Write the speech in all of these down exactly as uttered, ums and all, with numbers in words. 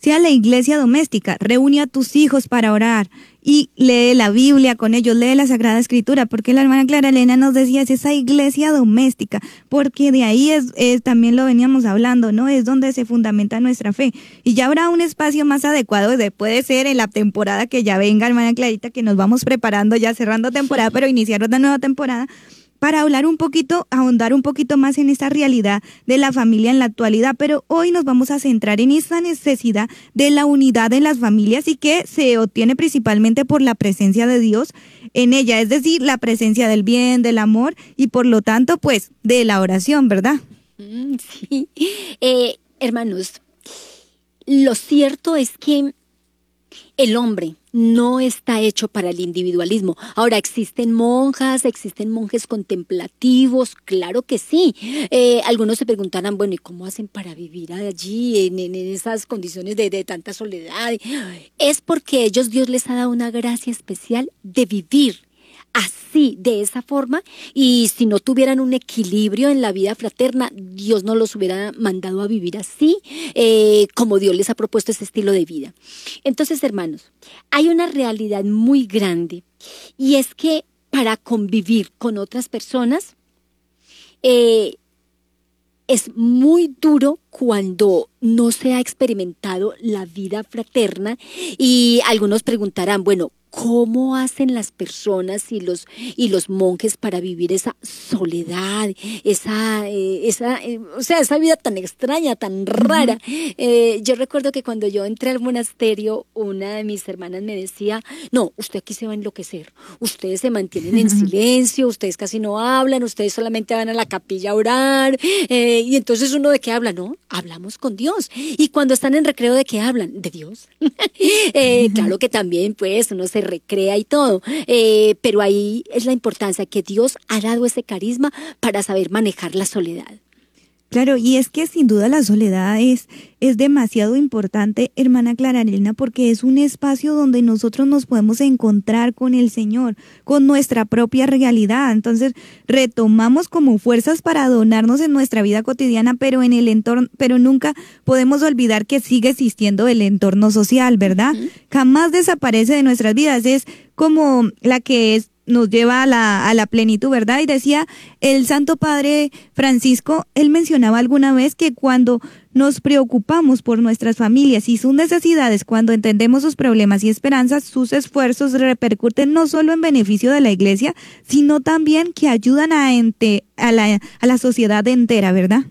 sea la iglesia doméstica. Reúne a tus hijos para orar y lee la Biblia con ellos, lee la Sagrada Escritura, porque la hermana Clara Elena nos decía, es esa iglesia doméstica, porque de ahí es, es, también lo veníamos hablando, ¿no? Es donde se fundamenta nuestra fe. Y ya habrá un espacio más adecuado, de, puede ser en la temporada que ya venga, hermana Clarita, que nos vamos preparando ya cerrando temporada, pero iniciar otra nueva temporada, para hablar un poquito, ahondar un poquito más en esta realidad de la familia en la actualidad, pero hoy nos vamos a centrar en esa necesidad de la unidad en las familias y que se obtiene principalmente por la presencia de Dios en ella, es decir, la presencia del bien, del amor y por lo tanto, pues, de la oración, ¿verdad? Mm, sí, eh, hermanos, lo cierto es que el hombre no está hecho para el individualismo. Ahora, ¿existen monjas, existen monjes contemplativos? Claro que sí. Eh, algunos se preguntarán, bueno, ¿y cómo hacen para vivir allí en, en esas condiciones de, de tanta soledad? Es porque ellos, Dios les ha dado una gracia especial de vivir así, de esa forma, y si no tuvieran un equilibrio en la vida fraterna, Dios no los hubiera mandado a vivir así, eh, como Dios les ha propuesto ese estilo de vida. Entonces, hermanos, hay una realidad muy grande, y es que para convivir con otras personas, eh, es muy duro cuando no se ha experimentado la vida fraterna, y algunos preguntarán, bueno, ¿cómo hacen las personas y los y los monjes para vivir esa soledad, esa, eh, esa, eh, o sea, esa vida tan extraña, tan rara? Uh-huh. Eh, yo recuerdo que cuando yo entré al monasterio, una de mis hermanas me decía, no, usted aquí se va a enloquecer, ustedes se mantienen en silencio, ustedes casi no hablan, ustedes solamente van a la capilla a orar, eh, y entonces uno, ¿de qué habla? No, hablamos con Dios. Y cuando están en recreo, ¿de qué hablan? De Dios. eh, claro que también, pues, uno se recrea y todo, eh, pero ahí es la importancia que Dios ha dado ese carisma para saber manejar la soledad. Claro, y es que sin duda la soledad es, es demasiado importante, hermana Clara Elena, porque es un espacio donde nosotros nos podemos encontrar con el Señor, con nuestra propia realidad. Entonces retomamos como fuerzas para adornarnos en nuestra vida cotidiana, pero en el entorno, pero nunca podemos olvidar que sigue existiendo el entorno social, ¿verdad? Uh-huh. Jamás desaparece de nuestras vidas, es como la que es nos lleva a la, a la plenitud, ¿verdad? Y decía el Santo Padre Francisco, él mencionaba alguna vez que cuando nos preocupamos por nuestras familias y sus necesidades, cuando entendemos sus problemas y esperanzas, sus esfuerzos repercuten no solo en beneficio de la Iglesia, sino también que ayudan a, ente, a, la, a la sociedad entera, ¿verdad?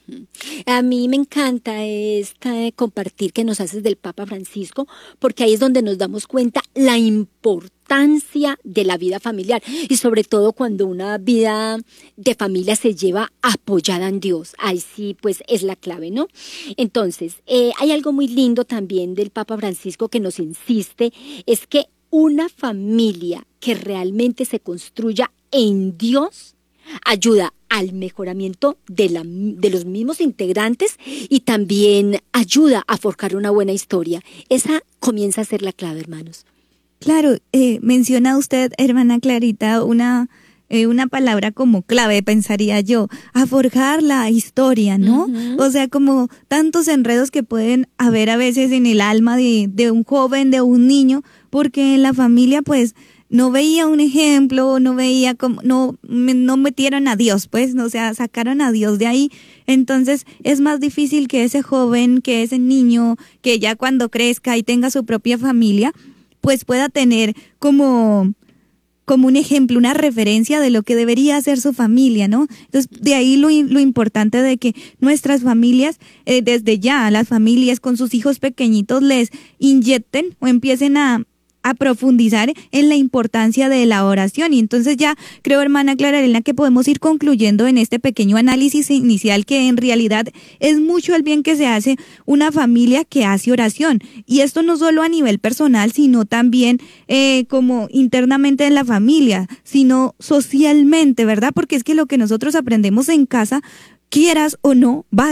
A mí me encanta este compartir que nos haces del Papa Francisco, porque ahí es donde nos damos cuenta la importancia de la vida familiar y sobre todo cuando una vida de familia se lleva apoyada en Dios. Ahí sí, pues es la clave, ¿no? Entonces, eh, hay algo muy lindo también del Papa Francisco que nos insiste, es que una familia que realmente se construya en Dios ayuda al mejoramiento de, la, de los mismos integrantes y también ayuda a forjar una buena historia. Esa comienza a ser la clave, hermanos. Claro, eh, menciona usted, hermana Clarita, una, eh, una palabra como clave, pensaría yo, a forjar la historia, ¿no? Uh-huh. O sea, como tantos enredos que pueden haber a veces en el alma de, de un joven, de un niño, porque en la familia, pues, no veía un ejemplo, no veía como, no, no metieron a Dios, pues, no, o sea, sacaron a Dios de ahí. Entonces es más difícil que ese joven, que ese niño, que ya cuando crezca y tenga su propia familia, pues pueda tener como, como un ejemplo, una referencia de lo que debería ser su familia, ¿no? Entonces, de ahí lo, lo importante de que nuestras familias, eh, desde ya, las familias con sus hijos pequeñitos les inyecten o empiecen a a profundizar en la importancia de la oración. Y entonces ya creo, hermana Clara Elena, que podemos ir concluyendo en este pequeño análisis inicial que en realidad es mucho el bien que se hace una familia que hace oración. Y esto no solo a nivel personal, sino también eh, como internamente en la familia, sino socialmente, ¿verdad? Porque es que lo que nosotros aprendemos en casa, quieras o no, va